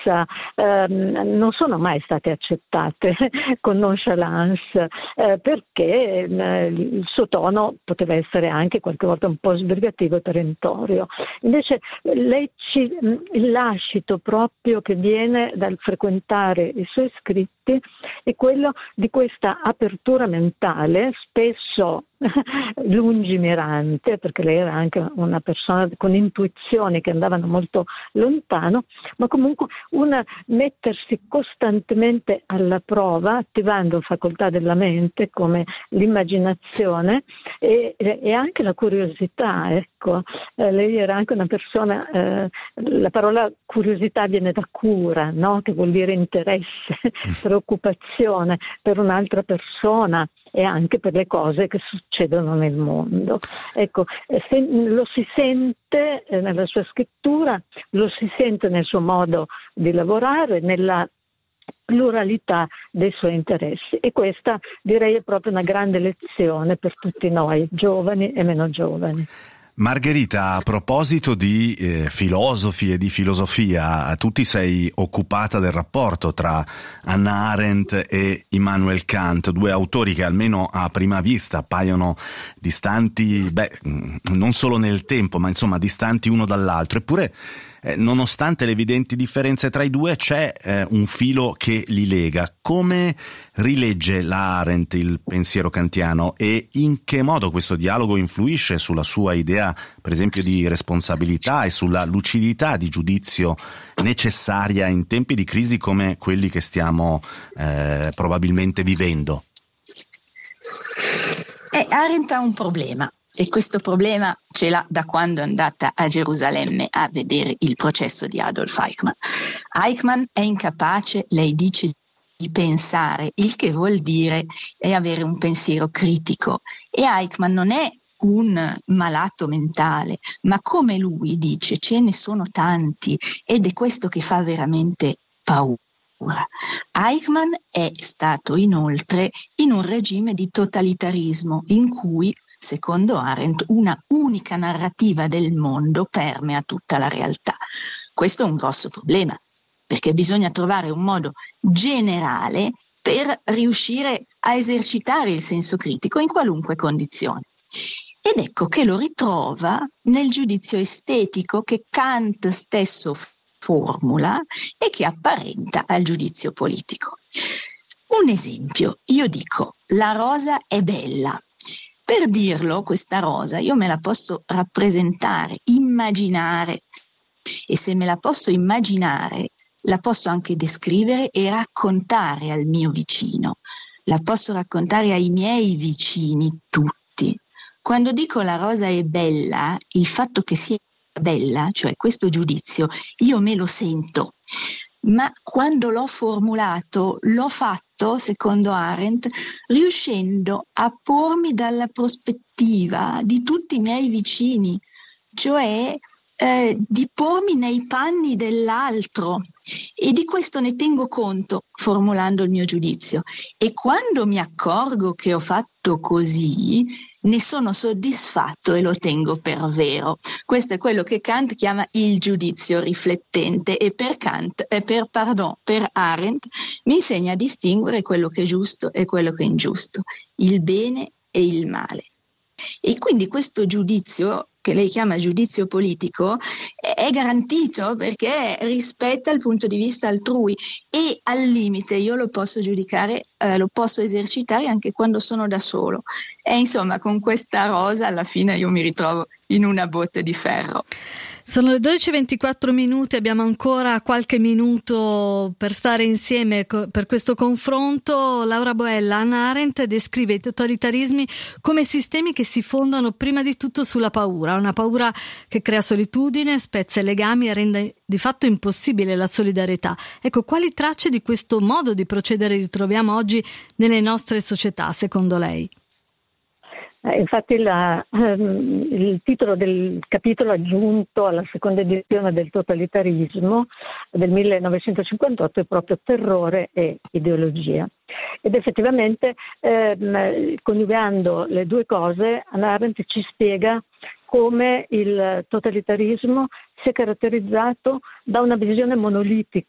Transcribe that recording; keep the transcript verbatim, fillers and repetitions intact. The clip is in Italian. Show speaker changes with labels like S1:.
S1: differenza ehm, non sono mai state accettate con nonchalance, eh, perché eh, il suo tono poteva essere anche qualche volta un po' sbrigativo e perentorio. Invece lei ci, il lascito proprio che viene dal frequentare i suoi scritti è quello di questa apertura mentale, spesso lungimirante, perché lei era anche una persona con intuizioni che andavano molto lontano, ma comunque un mettersi costantemente alla prova, attivando facoltà della mente come l'immaginazione e, e anche la curiosità. Ecco, eh, lei era anche una persona, eh, la parola curiosità viene da cura, no? Che vuol dire interesse, preoccupazione per un'altra persona e anche per le cose che succedono nel mondo. Ecco, se, lo si sente nella sua scrittura, lo si sente nel suo modo di lavorare, nella pluralità dei suoi interessi, e questa direi è proprio una grande lezione per tutti noi, giovani e meno giovani.
S2: Margherita, a proposito di eh, filosofi e di filosofia, tu ti sei occupata del rapporto tra Hannah Arendt e Immanuel Kant, due autori che almeno a prima vista appaiono distanti, beh, non solo nel tempo, ma insomma distanti uno dall'altro, eppure Eh, nonostante le evidenti differenze tra i due c'è eh, un filo che li lega. Come rilegge la Arendt il pensiero kantiano e in che modo questo dialogo influisce sulla sua idea, per esempio, di responsabilità e sulla lucidità di giudizio necessaria in tempi di crisi come quelli che stiamo eh, probabilmente vivendo?
S3: Eh, Arendt ha un problema. E questo problema ce l'ha da quando è andata a Gerusalemme a vedere il processo di Adolf Eichmann. Eichmann è incapace, lei dice, di pensare, il che vuol dire è avere un pensiero critico. E Eichmann non è un malato mentale, ma come lui dice, ce ne sono tanti ed è questo che fa veramente paura. Eichmann è stato inoltre in un regime di totalitarismo in cui, secondo Arendt, una unica narrativa del mondo permea tutta la realtà. Questo è un grosso problema, perché bisogna trovare un modo generale per riuscire a esercitare il senso critico in qualunque condizione. Ed ecco che lo ritrova nel giudizio estetico che Kant stesso formula e che apparenta al giudizio politico. Un esempio, io dico, la rosa è bella. Per dirlo, questa rosa, io me la posso rappresentare, immaginare, e se me la posso immaginare, la posso anche descrivere e raccontare al mio vicino, la posso raccontare ai miei vicini tutti. Quando dico la rosa è bella, il fatto che sia bella, cioè questo giudizio, io me lo sento, ma quando l'ho formulato, l'ho fatto, secondo Arendt, riuscendo a pormi dalla prospettiva di tutti i miei vicini, cioè eh, di pormi nei panni dell'altro, e di questo ne tengo conto formulando il mio giudizio. E quando mi accorgo che ho fatto così, ne sono soddisfatto e lo tengo per vero. Questo è quello che Kant chiama il giudizio riflettente, e per Kant, eh, per, pardon, per Arendt mi insegna a distinguere quello che è giusto e quello che è ingiusto, il bene e il male. E quindi questo giudizio, che lei chiama giudizio politico, è garantito perché rispetta il punto di vista altrui, e al limite io lo posso giudicare, eh, lo posso esercitare anche quando sono da solo. E insomma, con questa rosa alla fine io mi ritrovo in una botte di ferro.
S4: Sono le dodici e ventiquattro minuti, abbiamo ancora qualche minuto per stare insieme per questo confronto. Laura Boella, Hannah Arendt descrive i totalitarismi come sistemi che si fondano prima di tutto sulla paura, una paura che crea solitudine, spezza i legami e rende di fatto impossibile la solidarietà. Ecco, quali tracce di questo modo di procedere ritroviamo oggi nelle nostre società, secondo lei?
S1: Eh, infatti la, ehm, il titolo del capitolo aggiunto alla seconda edizione del totalitarismo del millenovecentocinquantotto è proprio terrore e ideologia. Ed effettivamente ehm, coniugando le due cose, Hannah Arendt ci spiega come il totalitarismo si è caratterizzato da una visione monolitica